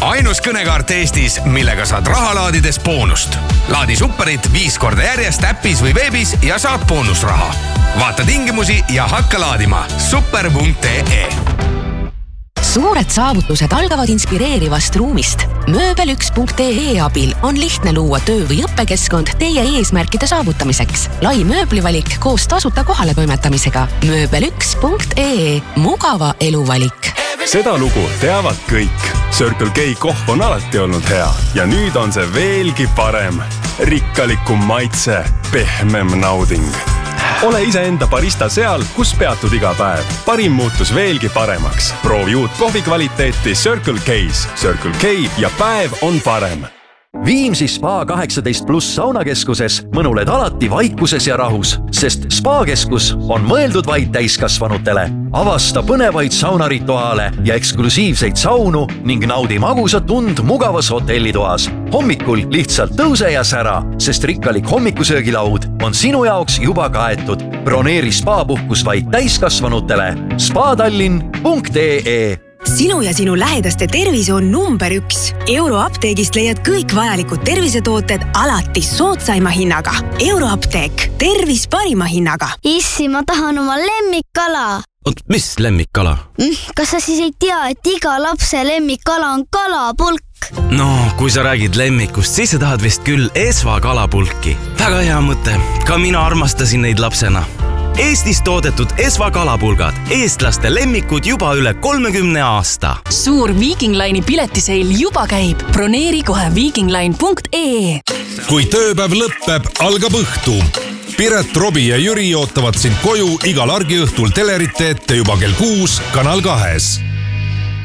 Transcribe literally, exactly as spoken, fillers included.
ainus kõnekaart Eestis, millega saad raha laadides boonust. Laadi Superit viis korda järjest äppis või veebis ja saad boonusraha. Vaata tingimusi ja hakka laadima. super punkt ee. Suured saavutused algavad inspireerivast ruumist. Mööbel üks punkt ee abil on lihtne luua töö- või õppekeskkond teie eesmärkide saavutamiseks. Lai mööblivalik koos tasuta kohale toimetamisega. Mööbel üks punkt ee. Mugava eluvalik. Seda lugu teavad kõik. Circle K kohv on alati olnud hea ja nüüd on see veelgi parem. Rikkalikum maitse, pehmem nauding. Ole iseenda barista seal, kus peatud iga päev. Parim muutus veelgi paremaks. Proovi uut kohvi kvaliteeti Circle K's. Circle K ja päev on parem. Viimsi Spa kaheksateist pluss saunakeskuses mõnuled alati vaikuses ja rahus, sest Spa-keskus on mõeldud vaid täiskasvanutele. Avasta põnevaid saunarituaale ja eksklusiivseid saunu ning naudi magusat tund mugavas hotellitoas. Hommikul lihtsalt tõuse ja sära, sest rikkalik hommikusöögilaud on sinu jaoks juba kaetud. Broneeri Spa-puhkus vaid täiskasvanutele. spadallinn punkt ee. Sinu ja sinu lähedaste tervis on number üks. Euroapteegist leiad kõik vajalikud tervisetooted alati soodsaima hinnaga. Euroapteek. Tervis parima hinnaga. Issi, ma tahan oma lemmikkala. Oot, mis lemmikkala? Kas sa siis ei tea, et iga lapse lemmikkala on kalapulk? No, kui sa räägid lemmikust, siis sa tahad vist küll Esva kalapulki. Väga hea mõte. Ka mina armastasin neid lapsena. Eestis toodetud Esva kalapulgad. Eestlaste lemmikud juba üle kolmekümne aasta. Suur Viking Line'i piletiseil juba käib. Broneeri kohe viikingline punkt ee. Kui tööpäev lõppeb, algab õhtu. Piret, Robi ja Jüri ootavad sind koju igal argiõhtul telerite ette juba kell kuus Kanal kahes.